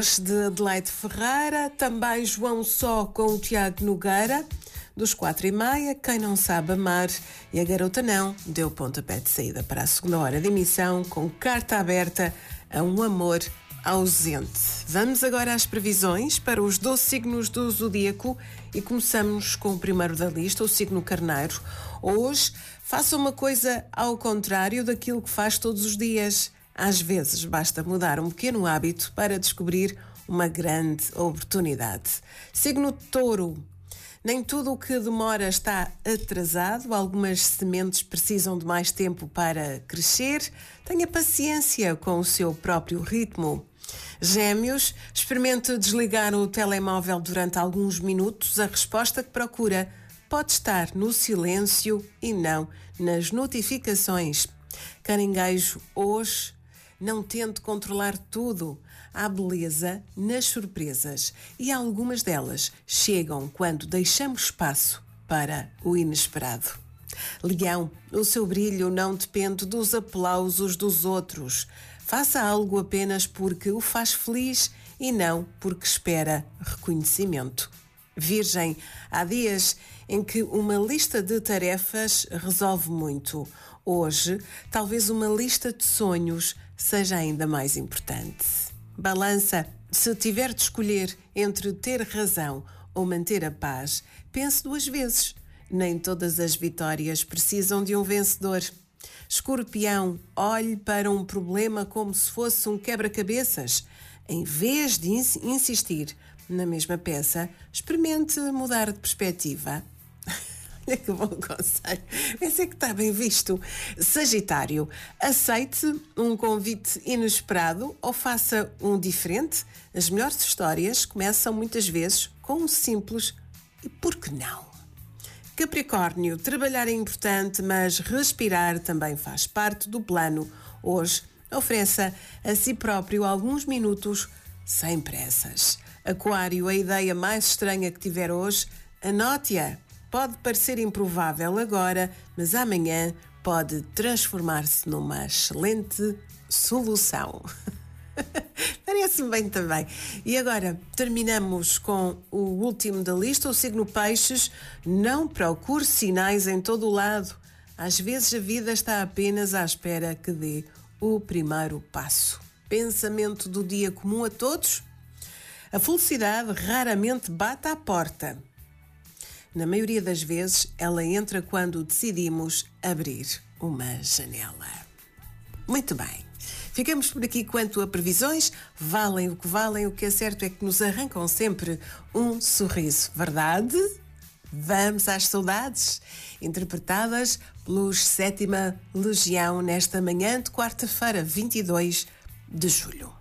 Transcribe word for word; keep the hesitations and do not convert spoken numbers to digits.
De Adelaide Ferreira, também João Só com o Tiago Nogueira, dos quatro e meia, Quem Não Sabe Amar, e a Garota Não deu pontapé de saída para a segunda hora de emissão com carta aberta a um amor ausente. Vamos agora às previsões para os doze signos do zodíaco e começamos com o primeiro da lista, o signo Carneiro. Hoje, faça uma coisa ao contrário daquilo que faz todos os dias. Às vezes basta mudar um pequeno hábito para descobrir uma grande oportunidade. Signo Touro. Nem tudo o que demora está atrasado. Algumas sementes precisam de mais tempo para crescer. Tenha paciência com o seu próprio ritmo. Gêmeos. Experimente desligar o telemóvel durante alguns minutos. A resposta que procura pode estar no silêncio e não nas notificações. Caranguejo. Hoje, não tente controlar tudo. Há beleza nas surpresas e algumas delas chegam quando deixamos espaço para o inesperado. Leão, o seu brilho não depende dos aplausos dos outros. Faça algo apenas porque o faz feliz e não porque espera reconhecimento. Virgem, há dias em que uma lista de tarefas resolve muito. Hoje, talvez uma lista de sonhos seja ainda mais importante. Balança, se tiver de escolher entre ter razão ou manter a paz, pense duas vezes. Nem todas as vitórias precisam de um vencedor. Escorpião, olhe para um problema como se fosse um quebra-cabeças. Em vez de ins- insistir na mesma peça, experimente mudar de perspectiva. Olha que bom conselho. Pensei que está bem visto. Sagitário, aceite um convite inesperado ou faça um diferente. As melhores histórias começam muitas vezes com um simples e por que não? Capricórnio, trabalhar é importante, mas respirar também faz parte do plano. Hoje, ofereça a si próprio alguns minutos sem pressas. Aquário, a ideia mais estranha que tiver hoje, anote-a. Pode parecer improvável agora, mas amanhã pode transformar-se numa excelente solução. Parece-me bem também. E agora, terminamos com o último da lista, o signo Peixes. Não procure sinais em todo o lado. Às vezes a vida está apenas à espera que dê o primeiro passo. Pensamento do dia comum a todos? A felicidade raramente bate à porta. Na maioria das vezes, ela entra quando decidimos abrir uma janela. Muito bem. Ficamos por aqui quanto a previsões. Valem o que valem. O que é certo é que nos arrancam sempre um sorriso. Verdade? Vamos às saudades, interpretadas pelos Sétima Legião nesta manhã de quarta-feira, vinte e dois de julho.